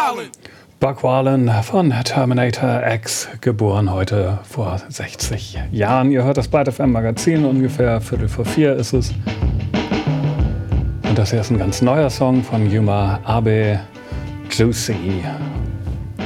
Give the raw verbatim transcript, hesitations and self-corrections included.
Wallen. Buck Wallen von Terminator X, geboren heute vor sechzig Jahren. Ihr hört das Byte F M Magazin, ungefähr Viertel vor vier ist es. Und das hier ist ein ganz neuer Song von Yuma Abe, Juicy.